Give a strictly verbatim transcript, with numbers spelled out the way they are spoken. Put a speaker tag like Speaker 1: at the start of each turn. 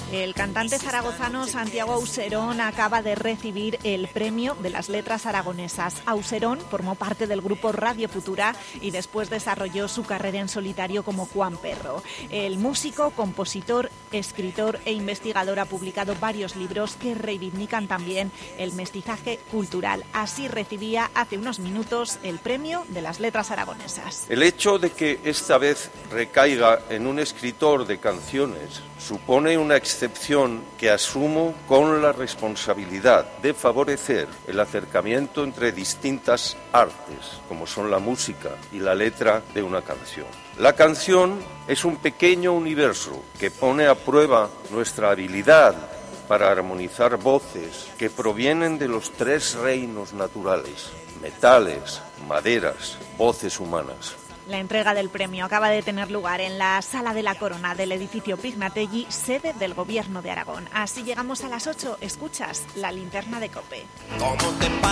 Speaker 1: El cantante zaragozano Santiago Auserón acaba de recibir el Premio de las Letras Aragonesas. Auserón formó parte del grupo Radio Futura y después desarrolló su carrera en solitario como Juan Perro. El músico, compositor, escritor e investigador ha publicado varios libros que reivindican también el mestizaje cultural. Así recibía hace unos minutos el Premio de las Letras Aragonesas.
Speaker 2: El hecho de que esta vez recaiga en un escritor de canciones supone una excepción que asumo con la responsabilidad de favorecer el acercamiento entre distintas artes, como son la música y la letra de una canción. La canción es un pequeño universo que pone a prueba nuestra habilidad para armonizar voces que provienen de los tres reinos naturales: metales, maderas, voces humanas.
Speaker 1: La entrega del premio acaba de tener lugar en la Sala de la Corona del edificio Pignatelli, sede del Gobierno de Aragón. Así llegamos a las ocho. Escuchas La Linterna de COPE.